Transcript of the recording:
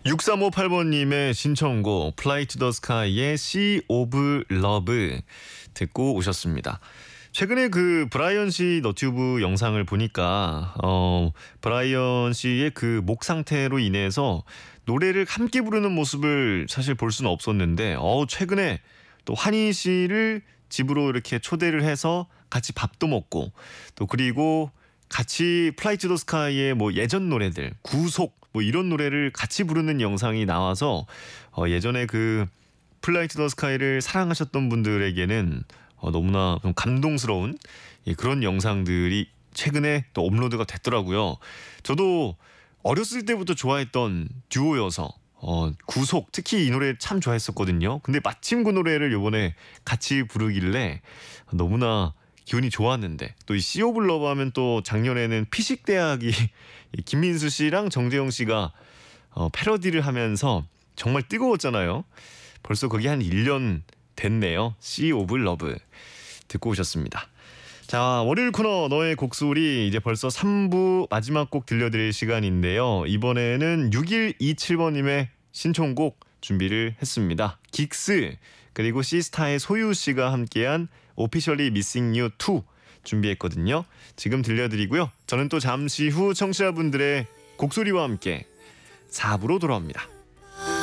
6358번님의 신청곡 Fly to the Sky의 Sea of Love 듣고 오셨습니다. 최근에 그 브라이언 씨 너튜브 영상을 보니까 브라이언 씨의 그 목 상태로 인해서 노래를 함께 부르는 모습을 사실 볼 수는 없었는데 최근에 또 환희 씨를 집으로 이렇게 초대를 해서 같이 밥도 먹고 또 그리고 같이 플라이 투 더 스카이의 뭐 예전 노래들 구속 뭐 이런 노래를 같이 부르는 영상이 나와서 예전에 그 플라이 투 더 스카이를 사랑하셨던 분들에게는 너무나 좀 감동스러운 그런 영상들이 최근에 또 업로드가 됐더라고요. 저도 어렸을 때부터 좋아했던 듀오여서 구속 특히 이 노래 참 좋아했었거든요. 근데 마침 그 노래를 이번에 같이 부르길래 너무나 기분이 좋았는데 또 이 씨 오브 러브 하면 또 작년에는 피식대학이 김민수 씨랑 정재영 씨가 패러디를 하면서 정말 뜨거웠잖아요. 벌써 그게 한 1년 됐네요. 씨 오브 러브 듣고 오셨습니다. 자, 월요일 코너 너의 곡소리 이제 벌써 3부 마지막 곡 들려드릴 시간인데요. 이번에는 6127번님의 신청곡 준비를 했습니다. 긱스 그리고 시스타의 소유 씨가 함께한 Officially Missing You 2 준비했거든요. 지금 들려드리고요. 저는 또 잠시 후 청취자분들의 곡소리와 함께 4부로 돌아옵니다.